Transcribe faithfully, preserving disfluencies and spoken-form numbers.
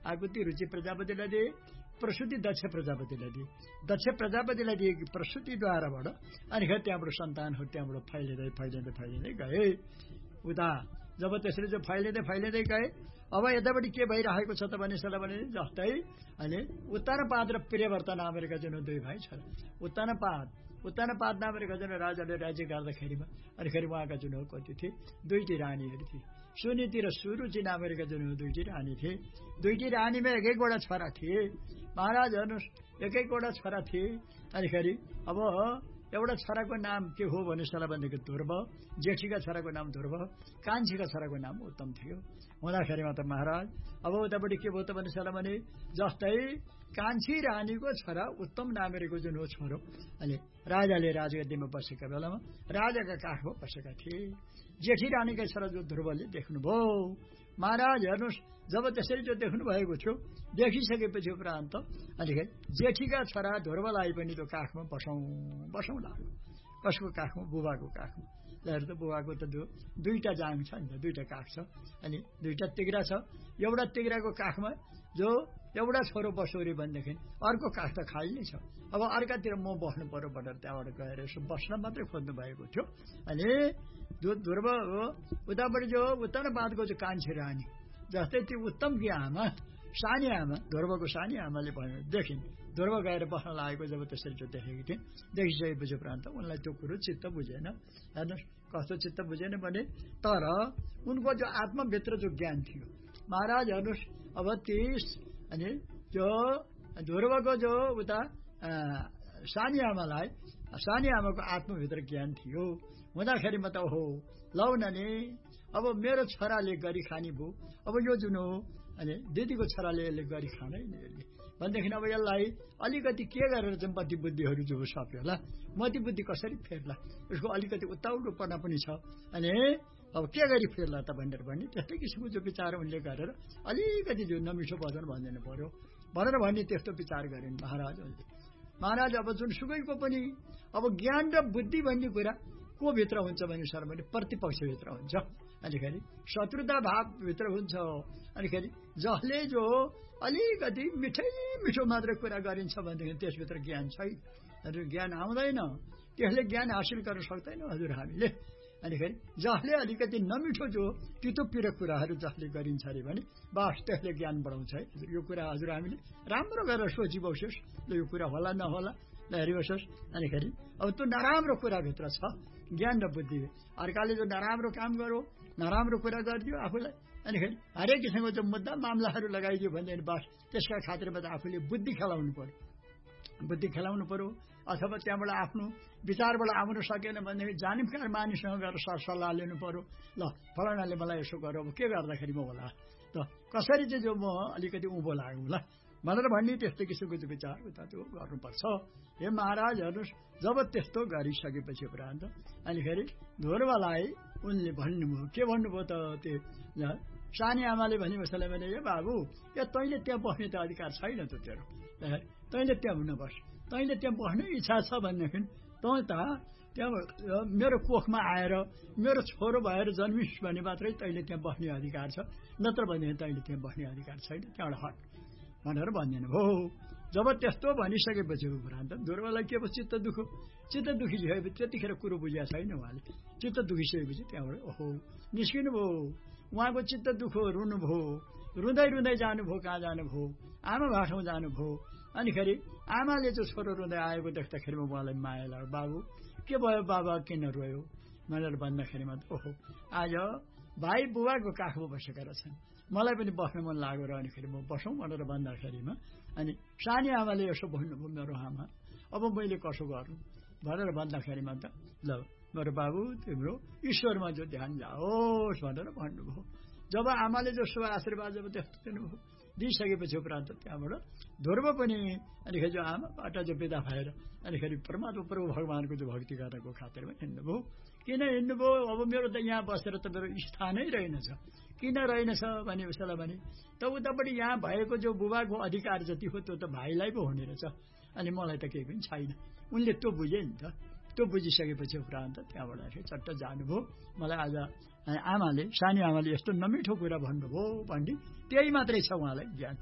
आकृति रुचि प्रजापतिलाई दिए, प्रसुति दक्ष प्रजापतिलाई दिए। दक्ष प्रजापतिलाई दिएकी प्रसुतिद्वाराबाट अनि फेरि त्यहाँबाट सन्तानहरू त्यहाँबाट फैलिँदै फैलिँदै फैलिँदै गए। उता जब त्यसरी चाहिँ फैलिँदै फैलिँदै गए, अब यतापट्टि के भइरहेको छ त भने सला भने जस्तै अनि उत्तानपाद र प्रियव्रत नामेका जुन दुई भाइ छन्। उत्तानपाद उत्तानपाद नामेका जुन राजाले राज्य गर्दाखेरिमा अनि फेरि उहाँका जुन कति थिए, दुईटी रानीहरू थिए। सुनीति र सुरुचि नामेका जुन दुईटी रानी थिए। दुईटी रानीमा एक एकवटा छोरा थिए। महाराज हेर्नुहोस्, एक एकवटा छोरा थिए। अनि फेरि अब एउटा छोराको नाम के हो भने सला भनेको ध्रुव, जेठीका छोराको नाम ध्रुव, कान्छीका छोराको नाम उत्तम थियो। हुँदाखेरिमा त महाराज अब उतापट्टि के भयो त भने सला भने जस्तै कान्छी रानीको छोरा उत्तम नामेको जुन हो छोरो, अनि राजाले राजगद्दीमा बसेका बेलामा राजाका काखमा बसेका थिए। जेठी रानीका छोरा जो ध्रुवले देख्नुभयो। महाराज हेर्नुहोस्, जब त्यसरी जो देख्नु भएको थियो, देखिसकेपछि उपरान्त अनिखेरि जेठीका छोरा ध्रुवलाई पनि त्यो काखमा बसौँ बसौँ लाग्यो। कसको काखमा? बुबाको काखमा। हेर्नु त बुबाको त त्यो दुईटा जाङ छ नि त, दुईटा काख छ, अनि दुईटा तिग्रा छ। एउटा तिग्राको काखमा जो एउटा छोरो बस्यो अरे भनेदेखि अर्को काख त खाली नै छ। अब अर्कातिर म बस्नु पर्यो भनेर त्यहाँबाट गएर यसो बस्न मात्रै खोज्नु भएको थियो। अनि ध्रुव उतापट्टि जो उत्तानपादको चाहिँ कान्छी रानी जस्तै त्यो उत्तमकी आमा, सानी आमा, ध्रुवको सानी आमाले भन्यो देखिन् ध्रुव गएर बस्न लागेको जब त्यसरी जो देखेकी थिइन्, देखिसकेपछि उपरान्त उनलाई त्यो कुरो चित्त बुझेन। हेर्नुहोस् कस्तो चित्त बुझेन भने, तर उनको जो आत्मभित्र जो ज्ञान थियो महाराज हेर्नुहोस्, अब तीस अनि जो ध्रुवको जो उता सानी आमालाई सानी आमाको आत्मभित्र ज्ञान थियो। हुँदाखेरिमा त हो लौ न नि, अब मेरो छोराले गरी खाने भयो, अब यो जुन हो अनि दिदीको छोराले यसले गरी खानै नि यसले भनेदेखि अब यसलाई अलिकति के गरेर चाहिँ मति बुद्धिहरू जो सक्यो होला, मति बुद्धि कसरी फेर्ला, यसको अलिकति उत्ताउलोपना पनि छ, अनि अब के गरी फेर्ला त भनेर भन्ने त्यस्तै किसिमको जो विचार उनले गरेर अलिकति जो नमिठो वचन भनिदिनु पर्यो भनेर भन्ने त्यस्तो विचार गरिन् महाराज। महाराज अब जुन सुकैको पनि अब ज्ञान र बुद्धि भन्ने कुरा को भित्र हुन्छ भने सर भने प्रतिपक्षभित्र हुन्छ। अनिखेरि शत्रुता भावभित्र हुन्छ। अनिखेरि जसले जो अलिकति मिठै मिठो मात्र कुरा गरिन्छ भनेदेखि त्यसभित्र ज्ञान छैन, हजुर ज्ञान आउँदैन, त्यसले ज्ञान हासिल गर्न सक्दैन हजुर हामीले। अनिखेरि जसले अलिकति नमिठो जो तितो पिरो कुराहरू जसले गरिन्छ अरे भने बास त्यसले ज्ञान बढाउँछ है। यो कुरा हजुर हामीले राम्रो गरेर सोची बस्योस्, ल यो कुरा होला नहोला ल हेरी बस्योस्। अनिखेरि अब त्यो नराम्रो कुराभित्र छ ज्ञान र बुद्धि। अर्काले जो नराम्रो काम गरो, नराम्रो कुरा गरिदियो आफूलाई, अनिखेरि हरेक किसिमको जो मुद्दा मामलाहरू लगाइदियो भनेदेखि बास त्यसका खातिरमा त आफूले बुद्धि खेलाउनु पर्यो, बुद्धि खेलाउनु पर्यो। अथवा त्यहाँबाट आफ्नो विचारबाट आउन सकेन भनेदेखि जानिमकार मानिससँग गएर सरसल्लाह लिनु पर्यो। ल फलानाले मलाई यसो गर, अब के गर्दाखेरि म होला त, कसरी चाहिँ जो म अलिकति उँभो लागौँ ल भनेर भन्ने त्यस्तो किसिमको चाहिँ विचार उता त्यो गर्नुपर्छ। हे महाराज हेर्नुहोस्, जब त्यस्तो गरिसकेपछि उपरान्त अनिखेरि ध्रुवलाई उनले भन्नुभयो, के भन्नुभयो त, त्यो सानी आमाले भने कसैलाई भने ए बाबु ए तैँले त्यहाँ बस्ने त अधिकार छैन त तेरो, तैँले त्यहाँ हुन बस, तैँले त्यहाँ बस्ने इच्छा छ भनेदेखि तँ त त्यहाँ मेरो कोखमा आएर मेरो छोरो भएर जन्मिस् भने मात्रै तैँले त्यहाँ बस्ने अधिकार छ, नत्र भनेदेखि तैँले त्यहाँ बस्ने अधिकार छैन, त्यहाँबाट हट भनेर भनिदिनु हो। जब त्यस्तो भनिसकेपछि उपरान्त ध्रुवलाई के भयो, चित्त दुख्यो। चित्त दुखिसकेपछि त्यतिखेर कुरो बुझेको छैन उहाँले। चित्त दुखिसकेपछि त्यहाँबाट ओहो निस्किनु भयो। उहाँको चित्त दुख्यो, रुनुभयो, रुँदै रुँदै जानुभयो, कहाँ जानुभयो, आमा भाषामा जानुभयो। अनिखेरि आमाले चाहिँ छोरो रुँदै आएको देख्दाखेरिमा उहाँलाई माया लाग्यो। बाबु के भयो बाबा, किन रोयो भनेर भन्दाखेरिमा त ओहो आज भाइ बुबाको काखमा बसेका रहेछन्, मलाई पनि बस्न मन लाग्यो र अनिखेरि म बसौँ भनेर भन्दाखेरिमा अनि सानी आमाले यसो भन्नुभयो, मेरो आमा अब मैले कसो गर्नु भनेर भन्दाखेरिमा त ल मेरो बाबु तिम्रो ईश्वरमा जो ध्यान जाओस् भनेर भन्नुभयो। जब आमाले जो शुभ आशीर्वाद जब त्यस्तो दिनुभयो, दिइसकेपछि उपरान्त त्यहाँबाट ध्रुव पनि अनिखेरि जो आमाबाट जो विदा भएर अनिखेरि परमात्मा प्रभु भगवानको जो भक्ति गर्नको खातिरमा हिँड्नुभयो। किन हिँड्नुभयो, अब मेरो त यहाँ बसेर त मेरो स्थानै रहेनछ, किन रहेनछ भने उसलाई भने त उतापट्टि यहाँ भएको जो बुबाको अधिकार जति हो त्यो त भाइलाई पो हुने रहेछ, अनि मलाई त केही पनि छैन। उनले त्यो बुझे नि त, त्यो बुझिसकेपछि उपरान्त त्यहाँबाट चट्ट जानुभयो। मलाई आज आमाले सानी आमाले यस्तो नमिठो कुरा भन्नुभयो भन्ने त्यही मात्रै छ उहाँलाई ज्ञान।